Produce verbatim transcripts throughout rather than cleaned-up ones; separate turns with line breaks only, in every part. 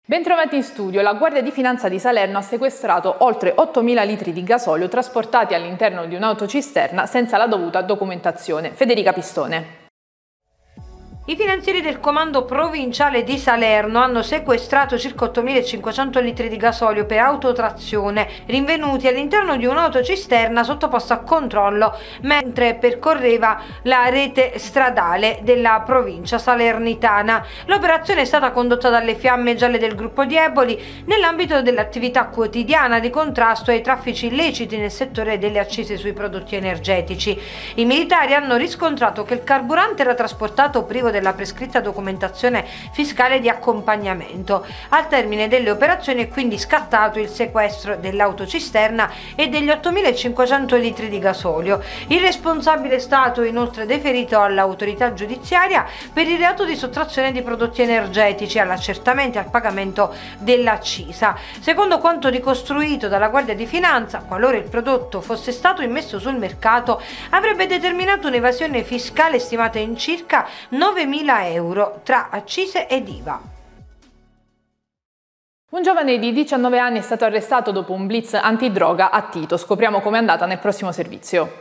Bentrovati in studio. La Guardia di Finanza di Salerno ha sequestrato oltre ottomila litri di gasolio trasportati all'interno di un'autocisterna senza la dovuta documentazione. Federica Pistone.
I finanzieri del comando provinciale di Salerno hanno sequestrato circa ottomilacinquecento litri di gasolio per autotrazione rinvenuti all'interno di un'autocisterna sottoposta a controllo mentre percorreva la rete stradale della provincia salernitana. L'operazione è stata condotta dalle Fiamme Gialle del gruppo di Eboli nell'ambito dell'attività quotidiana di contrasto ai traffici illeciti nel settore delle accise sui prodotti energetici. I militari hanno riscontrato che il carburante era trasportato privo della prescritta documentazione fiscale di accompagnamento. Al termine delle operazioni è quindi scattato il sequestro dell'autocisterna e degli ottomilacinquecento litri di gasolio. Il responsabile è stato inoltre deferito all'autorità giudiziaria per il reato di sottrazione di prodotti energetici all'accertamento e al pagamento dell'accisa. Secondo quanto ricostruito dalla Guardia di Finanza, qualora il prodotto fosse stato immesso sul mercato, avrebbe determinato un'evasione fiscale stimata in circa novemila euro tra accise ed I V A.
Un giovane di diciannove anni è stato arrestato dopo un blitz antidroga a Tito. Scopriamo com'è andata nel prossimo servizio.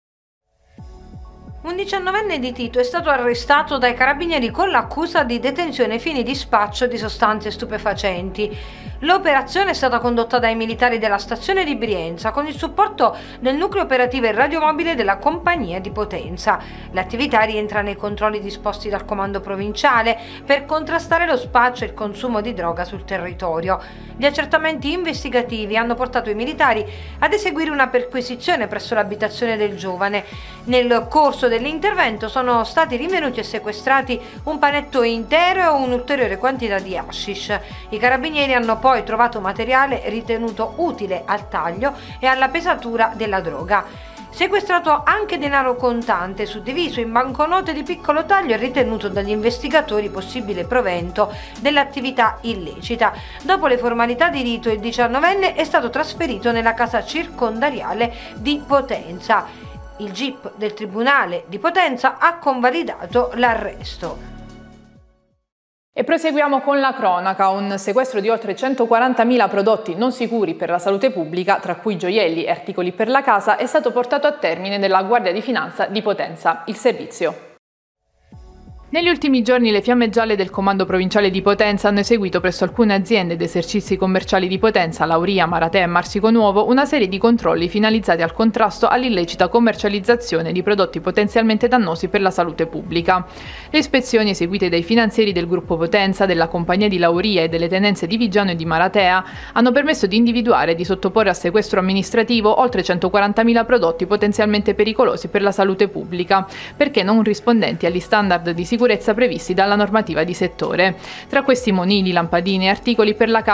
Un diciannovenne di Tito è stato arrestato dai carabinieri con l'accusa di detenzione ai fini di spaccio di sostanze stupefacenti. L'operazione è stata condotta dai militari della stazione di Brienza con il supporto del nucleo operativo e radiomobile della compagnia di Potenza. L'attività rientra nei controlli disposti dal comando provinciale per contrastare lo spaccio e il consumo di droga sul territorio. Gli accertamenti investigativi hanno portato i militari ad eseguire una perquisizione presso l'abitazione del giovane. Nel corso dell'intervento sono stati rinvenuti e sequestrati un panetto intero e un'ulteriore quantità di hashish. I carabinieri hanno poi trovato materiale ritenuto utile al taglio e alla pesatura della droga. Sequestrato anche denaro contante suddiviso in banconote di piccolo taglio e ritenuto dagli investigatori possibile provento dell'attività illecita. Dopo le formalità di rito, il diciannovenne è stato trasferito nella casa circondariale di Potenza. Il G I P del Tribunale di Potenza ha convalidato l'arresto.
E proseguiamo con la cronaca. Un sequestro di oltre centoquarantamila prodotti non sicuri per la salute pubblica, tra cui gioielli e articoli per la casa, è stato portato a termine dalla Guardia di Finanza di Potenza. Il servizio. Negli ultimi giorni le Fiamme Gialle del Comando Provinciale di Potenza hanno eseguito presso alcune aziende ed esercizi commerciali di Potenza, Lauria, Maratea e Marsico Nuovo, una serie di controlli finalizzati al contrasto all'illecita commercializzazione di prodotti potenzialmente dannosi per la salute pubblica. Le ispezioni eseguite dai finanzieri del gruppo Potenza, della compagnia di Lauria e delle tenenze di Viggiano e di Maratea hanno permesso di individuare e di sottoporre a sequestro amministrativo oltre centoquarantamila prodotti potenzialmente pericolosi per la salute pubblica, perché non rispondenti agli standard di sicurezza previsti dalla normativa di settore. Tra questi monili, lampadine e articoli per la casa